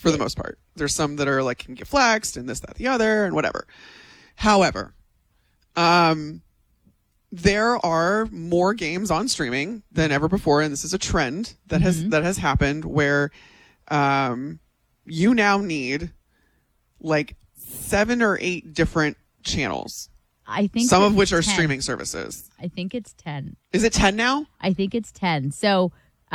for the most part. There's some that are like can get flexed and this, that, the other, and whatever. However, there are more games on streaming than ever before, and this is a trend that has happened where you now need like 7 or 8 different channels. I think some of which 10. are streaming services. I think it's 10. Is it 10 now? I think it's 10. So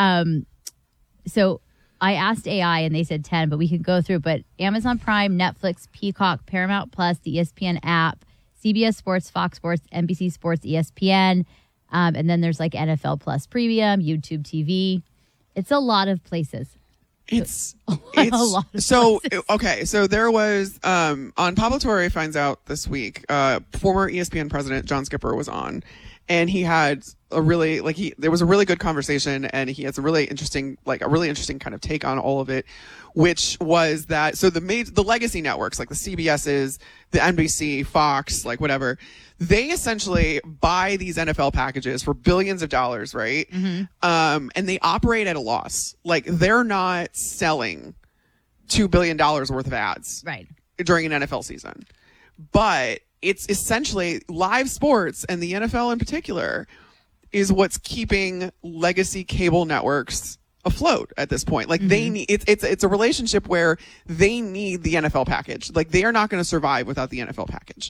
I asked AI and they said 10, but we can go through. But Amazon Prime, Netflix, Peacock, Paramount Plus, the ESPN app, CBS Sports, Fox Sports, NBC Sports, ESPN, and then there's like NFL Plus Premium, YouTube TV. It's a lot of places. It's a lot of so places. Okay. So there was on Pablo Torre finds out this week. Former ESPN president John Skipper was on, and he had a really there was a really good conversation, and he has a really interesting kind of take on all of it, which was that the legacy networks like the CBS's, the NBC, Fox, like whatever, they essentially buy these NFL packages for billions of dollars, right? Mm-hmm. And they operate at a loss. Like they're not selling $2 billion worth of ads right during an NFL season, but it's essentially live sports, and the NFL in particular is what's keeping legacy cable networks afloat at this point. Like they need, it's a relationship where they need the NFL package. Like they are not going to survive without the NFL package.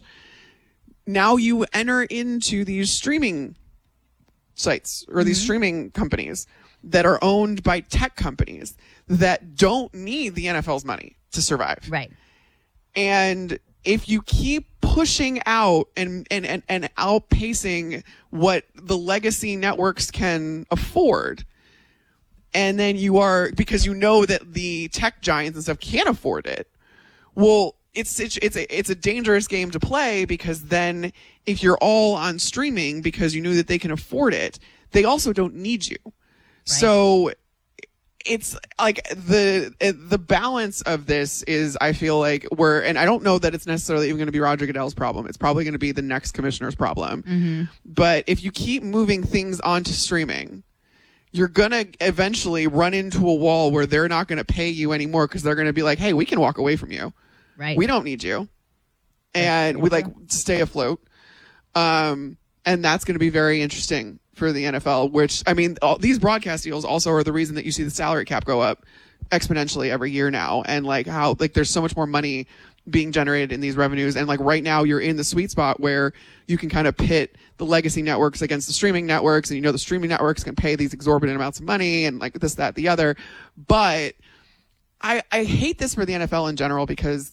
Now you enter into these streaming sites or these streaming companies that are owned by tech companies that don't need the NFL's money to survive. Right. And if you keep pushing out and outpacing what the legacy networks can afford, and then because you know that the tech giants and stuff can't afford it, well, it's a dangerous game to play, because then if you're all on streaming because you knew that they can afford it, they also don't need you. Right. So it's like the balance of this is, I feel like and I don't know that it's necessarily even going to be Roger Goodell's problem. It's probably going to be the next commissioner's problem. Mm-hmm. But if you keep moving things onto streaming, you're going to eventually run into a wall where they're not going to pay you anymore, because they're going to be like, hey, we can walk away from you. Right. We don't need you. And we stay afloat. And that's going to be very interesting for the NFL, which, I mean, these broadcast deals also are the reason that you see the salary cap go up exponentially every year now. And like how, like, there's so much more money being generated in these revenues. And like right now you're in the sweet spot where you can kind of pit the legacy networks against the streaming networks. And the streaming networks can pay these exorbitant amounts of money and like this, that, the other. But I hate this for the NFL in general, because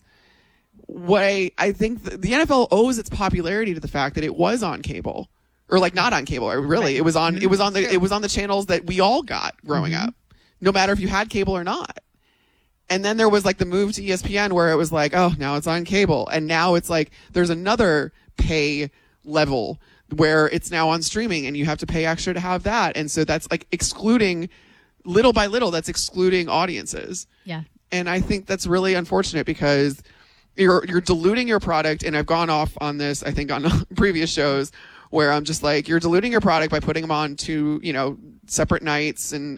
I think the NFL owes its popularity to the fact that it was on cable. Or like not on cable, really. Right. It was on the channels that we all got growing up, no matter if you had cable or not. And then there was like the move to ESPN where it was like, oh, now it's on cable. And now it's like there's another pay level where it's now on streaming and you have to pay extra to have that. And so that's like excluding, little by little, that's excluding audiences. Yeah. And I think that's really unfortunate, because you're diluting your product. And I've gone off on this, I think, on previous shows, where I'm just like, you're diluting your product by putting them on two, separate nights, and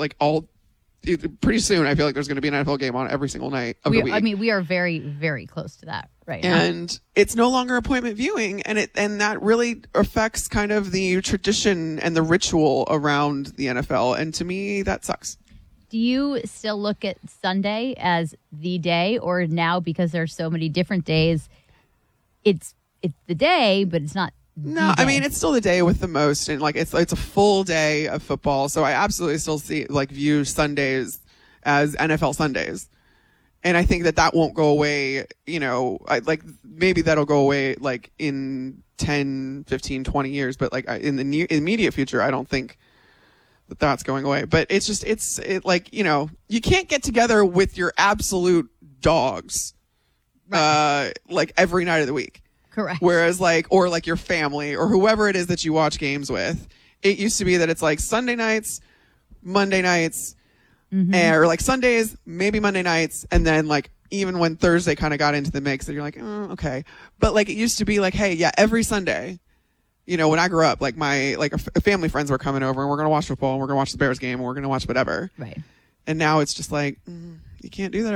pretty soon I feel like there's going to be an NFL game on every single night of the week. I mean, we are very, very close to that right now. And it's no longer appointment viewing, and that really affects kind of the tradition and the ritual around the NFL. And to me, that sucks. Do you still look at Sunday as the day, or now, because there's so many different days, it's the day, but it's not? No, I mean, it's still the day with the most, and like it's a full day of football. So I absolutely still view Sundays as NFL Sundays. And I think that won't go away, maybe that'll go away like in 10, 15, 20 years, but like in the immediate future, I don't think that's going away. But it's just, you can't get together with your absolute dogs, like every night of the week. Correct. Whereas or your family or whoever it is that you watch games with, it used to be that it's like Sunday nights, Monday nights, or like Sundays, maybe Monday nights. And then like, even when Thursday kind of got into the mix, that you're like, oh, okay. But like, it used to be like, hey, yeah, every Sunday, when I grew up, like family friends were coming over and we're going to watch football and we're going to watch the Bears game and we're going to watch whatever. Right. And now it's just like, you can't do that